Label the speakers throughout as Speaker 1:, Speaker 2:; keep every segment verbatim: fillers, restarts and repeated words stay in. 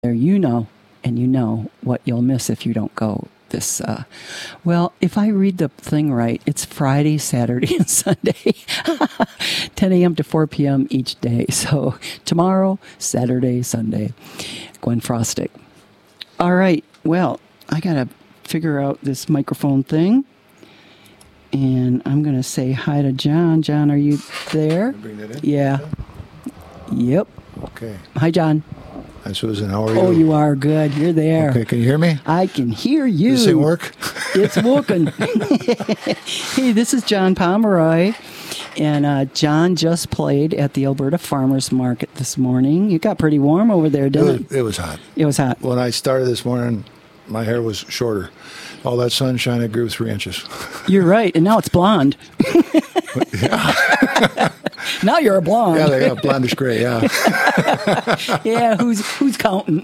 Speaker 1: there, you know, and you know what you'll miss if you don't go this. Uh, well, if I read the thing right, it's Friday, Saturday, and Sunday, ten a.m. to four p.m. each day. So tomorrow, Saturday, Sunday, Gwen Frostic. All right. Well, I got to figure out this microphone thing. And I'm going to say hi to John. John, are you there?
Speaker 2: Bring that in?
Speaker 1: Yeah. Yep.
Speaker 2: Okay.
Speaker 1: Hi, John.
Speaker 2: Hi, Susan. How are you?
Speaker 1: Oh, you are good. You're there.
Speaker 2: Okay. Can you hear me?
Speaker 1: I can hear you.
Speaker 2: Does this thing work?
Speaker 1: It's working. Hey, this is John Pomeroy. And uh, John just played at the Alberta Farmers Market this morning. It got pretty warm over there,
Speaker 2: It
Speaker 1: didn't
Speaker 2: was,
Speaker 1: it?
Speaker 2: it was hot.
Speaker 1: It was hot.
Speaker 2: When I started this morning, my hair was shorter. All that sunshine, it grew three inches.
Speaker 1: You're right. And now it's blonde. Now you're a blonde.
Speaker 2: Yeah, they got blondish gray, yeah.
Speaker 1: Yeah, who's who's counting?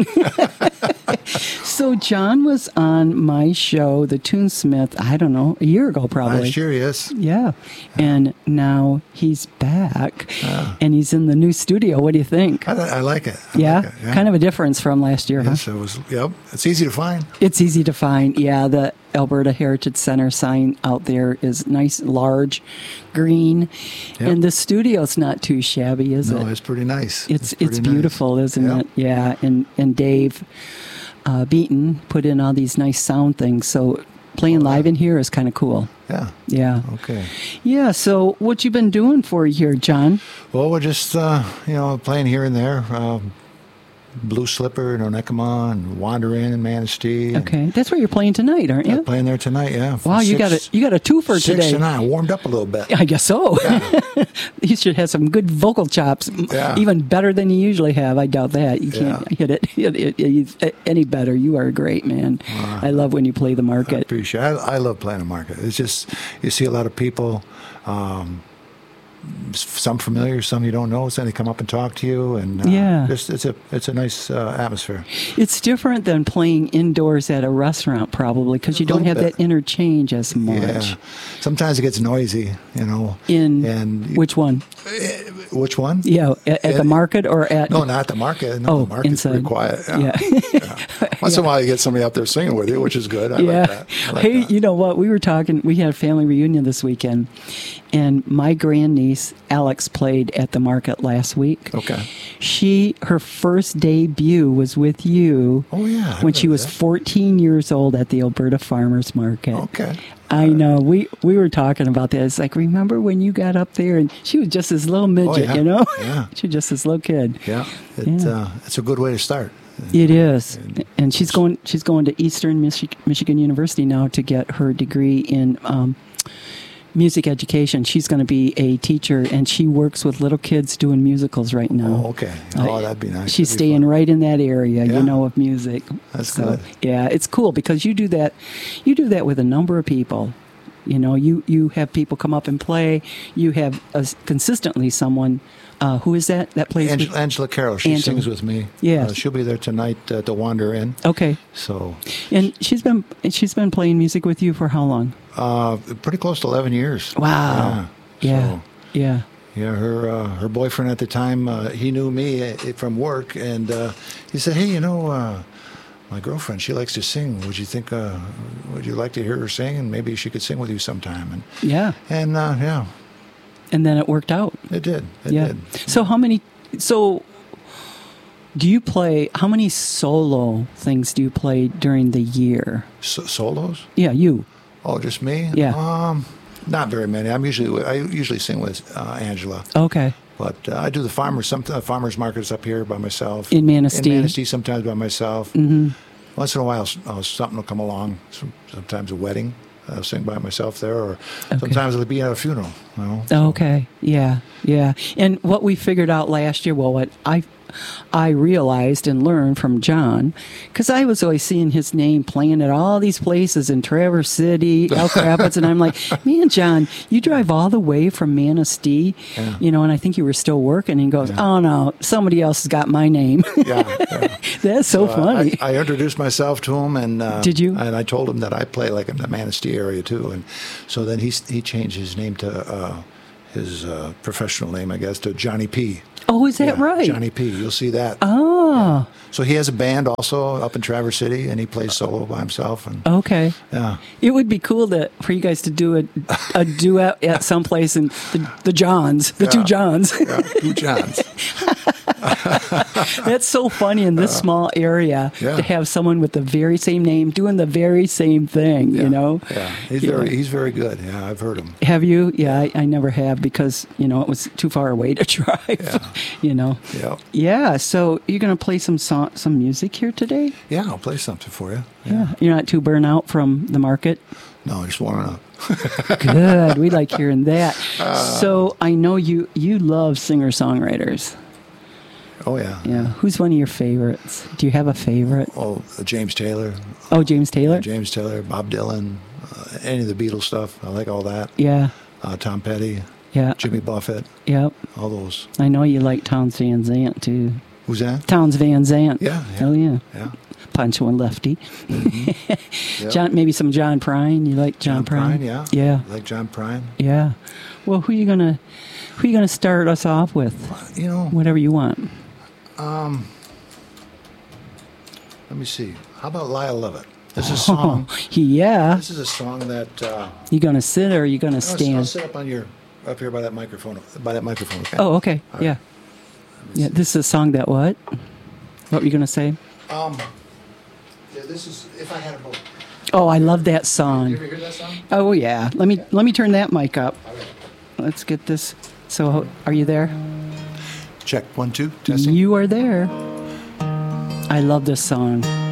Speaker 1: So John was on my show, The Toonsmith, I don't know, a year ago probably.
Speaker 2: Last year, yes.
Speaker 1: Yeah. And now he's back
Speaker 2: Ah.
Speaker 1: and he's in the new studio. What do you think?
Speaker 2: I, I like it. I
Speaker 1: Yeah?
Speaker 2: like it,
Speaker 1: Kind of a difference from last year,
Speaker 2: Yes,
Speaker 1: huh?
Speaker 2: it was, yep. It's easy to find.
Speaker 1: It's easy to find. Yeah, the Alberta Heritage Center sign out there is nice, large, green.
Speaker 2: Yep.
Speaker 1: And the studio's not too shabby, is
Speaker 2: No,
Speaker 1: it?
Speaker 2: it's pretty nice.
Speaker 1: It's
Speaker 2: pretty
Speaker 1: it's
Speaker 2: nice.
Speaker 1: beautiful, isn't
Speaker 2: Yep.
Speaker 1: it? Yeah, and and Dave uh, Beaton put in all these nice sound things. So playing live in here is kind of cool.
Speaker 2: Yeah.
Speaker 1: Yeah,
Speaker 2: Okay.
Speaker 1: yeah. So what you been doing for a year, John?
Speaker 2: Well, we're just, uh, you know, playing here and there. Um, Blue Slipper and Onekama and Wander Inn and Manistee. and-
Speaker 1: Okay, that's where you're playing tonight, aren't
Speaker 2: Yeah,
Speaker 1: you?
Speaker 2: playing there tonight, yeah.
Speaker 1: Wow, you got a you got a twofer
Speaker 2: Six
Speaker 1: today.
Speaker 2: to nine. Warmed up a little bit.
Speaker 1: I guess so. You should have some good vocal chops, m-
Speaker 2: Yeah.
Speaker 1: even better than you usually have. I doubt that. You can't
Speaker 2: Yeah.
Speaker 1: hit it, hit it- it- any better. You are great, man. I love when you play the
Speaker 2: I
Speaker 1: market.
Speaker 2: appreciate it. I, I love playing a market. It's just, you see a lot of people, um, s- some familiar, some you don't know, so they come up and talk to you, and uh,
Speaker 1: Yeah.
Speaker 2: just, it's a it's a nice uh, atmosphere.
Speaker 1: It's different than playing indoors at a restaurant, probably, because you
Speaker 2: A
Speaker 1: don't have
Speaker 2: little
Speaker 1: that
Speaker 2: bit.
Speaker 1: interchange as much.
Speaker 2: Yeah, sometimes it gets noisy, you know.
Speaker 1: In
Speaker 2: and
Speaker 1: which one?
Speaker 2: which one?
Speaker 1: Yeah, at, at the
Speaker 2: And-
Speaker 1: market or at?
Speaker 2: No, not the market. No,
Speaker 1: Oh,
Speaker 2: the market's
Speaker 1: inside.
Speaker 2: pretty quiet. Yeah.
Speaker 1: Yeah.
Speaker 2: Yeah. Once in a while, you get somebody up there singing with you, which is good. I
Speaker 1: Yeah.
Speaker 2: like that. I like
Speaker 1: Hey,
Speaker 2: that.
Speaker 1: you know what? We were talking, we had a family reunion this weekend, and my grandniece, Alex, played at the market last week.
Speaker 2: Okay.
Speaker 1: She, her first debut was with you
Speaker 2: Oh yeah. I
Speaker 1: when she
Speaker 2: remember
Speaker 1: was
Speaker 2: that.
Speaker 1: fourteen years old at the Alberta Farmers Market.
Speaker 2: Okay.
Speaker 1: I know. We we were talking about that. It's like, remember when you got up there and she was just this little midget,
Speaker 2: yeah.
Speaker 1: you know?
Speaker 2: Yeah.
Speaker 1: She was just this little kid.
Speaker 2: Yeah. It,
Speaker 1: Yeah.
Speaker 2: Uh, it's a good way to start.
Speaker 1: It is, and she's going. She's going to Eastern Michi- Michigan University now to get her degree in um, music education. She's going to be a teacher, and she works with little kids doing musicals right now.
Speaker 2: Oh, okay. Oh, that'd be nice.
Speaker 1: She's
Speaker 2: That'd be
Speaker 1: staying
Speaker 2: fun.
Speaker 1: right in that area,
Speaker 2: Yeah.
Speaker 1: you know, of music.
Speaker 2: That's
Speaker 1: so,
Speaker 2: good.
Speaker 1: Yeah, it's cool because you do that. You do that with a number of people. You know, you you have people come up and play. You have uh, consistently someone. Uh, who is that? That plays.
Speaker 2: Angela,
Speaker 1: with,
Speaker 2: Angela Carroll. She
Speaker 1: Angela.
Speaker 2: sings with me.
Speaker 1: Yeah.
Speaker 2: Uh, she'll be there tonight at the Wander Inn.
Speaker 1: okay,
Speaker 2: So,
Speaker 1: and she's been she's been playing music with you for how long?
Speaker 2: uh, pretty close to eleven years.
Speaker 1: Wow.
Speaker 2: Yeah.
Speaker 1: Yeah.
Speaker 2: So,
Speaker 1: Yeah.
Speaker 2: yeah, her uh, her boyfriend at the time, uh, he knew me uh, from work, and uh, he said, "Hey, you know, uh, my girlfriend, she likes to sing. Would you think, uh, would you like to hear her sing? And maybe she could sing with you sometime." And
Speaker 1: Yeah.
Speaker 2: and uh, yeah,
Speaker 1: And then it worked out.
Speaker 2: it did. It
Speaker 1: yeah.
Speaker 2: did.
Speaker 1: So how many? So do you play? How many solo things do you play during the year?
Speaker 2: So, solos?
Speaker 1: Yeah, you.
Speaker 2: Oh, just me?
Speaker 1: Yeah.
Speaker 2: Um, not very many. I'm usually I usually sing with uh, Angela,
Speaker 1: Okay.
Speaker 2: but uh, I do the farmers some uh, farmers markets up here by myself.
Speaker 1: In Manistee.
Speaker 2: In Manistee, sometimes by myself.
Speaker 1: Mm-hmm.
Speaker 2: Once in a while, uh, something will come along. Some, sometimes a wedding, I'll sing by myself there, or
Speaker 1: Okay.
Speaker 2: sometimes it'll be at a funeral. You know.
Speaker 1: Okay. Yeah. Yeah. And what we figured out last year, well, what I I realized and learned from John, because I was always seeing his name playing at all these places in Traverse City, Elk Rapids, and I'm like, man, John, you drive all the way from Manistee,
Speaker 2: Yeah.
Speaker 1: you know, and I think you were still working. And he goes,
Speaker 2: Yeah.
Speaker 1: oh, no, somebody else has got my name.
Speaker 2: Yeah. yeah.
Speaker 1: That's so
Speaker 2: Uh,
Speaker 1: funny.
Speaker 2: I, I introduced myself to him, and uh,
Speaker 1: Did you?
Speaker 2: And I told him that I play like in the Manistee area too, and so then he he changed his name to uh, his uh, professional name, I guess, to Johnny P.
Speaker 1: Oh, is that
Speaker 2: Yeah,
Speaker 1: right?
Speaker 2: Johnny P. You'll see that.
Speaker 1: Oh, Oh,
Speaker 2: So he has a band also up in Traverse City, and he plays solo by himself. And
Speaker 1: okay.
Speaker 2: yeah,
Speaker 1: It would be cool to for you guys to do a, a duet at some place in the, the Johns, the two
Speaker 2: Yeah.
Speaker 1: Johns.
Speaker 2: yeah, two Johns.
Speaker 1: That's so funny in this small area
Speaker 2: yeah.
Speaker 1: to have someone with the very same name doing the very same thing. You know.
Speaker 2: Yeah, he's
Speaker 1: Yeah.
Speaker 2: very he's very good. Yeah, I've heard him.
Speaker 1: Have you? Yeah, I, I never have because you know it was too far away to drive.
Speaker 2: Yeah.
Speaker 1: You know.
Speaker 2: Yeah,
Speaker 1: Yeah. So you're gonna play some song, some music here today?
Speaker 2: yeah, I'll play something for you.
Speaker 1: Yeah. You're not too burnt out from the market.
Speaker 2: No, just warming up.
Speaker 1: Good. We like hearing that. So I know you you love singer songwriters.
Speaker 2: Oh yeah.
Speaker 1: Yeah. Who's one of your favorites? Do you have a favorite?
Speaker 2: Oh, uh, James Taylor,
Speaker 1: Oh, James Taylor.
Speaker 2: James Taylor, Bob Dylan, uh, any of the Beatles stuff. I like all that.
Speaker 1: Yeah.
Speaker 2: Uh, Tom Petty,
Speaker 1: Yeah.
Speaker 2: Jimmy Buffett,
Speaker 1: Yep.
Speaker 2: all those.
Speaker 1: I know you like Towns Van Zandt too.
Speaker 2: Who's that?
Speaker 1: Towns Van Zandt.
Speaker 2: Yeah, yeah.
Speaker 1: Oh yeah.
Speaker 2: Yeah.
Speaker 1: Punch one lefty.
Speaker 2: Yep.
Speaker 1: John, maybe some John Prine. You like John,
Speaker 2: John Prine, yeah.
Speaker 1: Yeah.
Speaker 2: I like John Prine.
Speaker 1: Yeah. Well, who you gonna who you gonna start us off with?
Speaker 2: You know,
Speaker 1: Whatever you want.
Speaker 2: let me see. How about Lyle Lovett? This is a song.
Speaker 1: Oh, yeah.
Speaker 2: This is a song that uh,
Speaker 1: You gonna sit or are you gonna
Speaker 2: I'll,
Speaker 1: stand?
Speaker 2: I'll sit up on your up here by that microphone. By that microphone. Okay?
Speaker 1: Oh, okay.
Speaker 2: All right.
Speaker 1: Yeah. Yeah. This is a song that what? What were you gonna say?
Speaker 2: Um. Yeah, this is if I had a boat.
Speaker 1: Oh, I love that
Speaker 2: You
Speaker 1: song.
Speaker 2: ever hear that song?
Speaker 1: Oh yeah. Let me let me turn that mic up. Let's get this. So, are you there?
Speaker 2: Check one two testing.
Speaker 1: You are there. I love this song.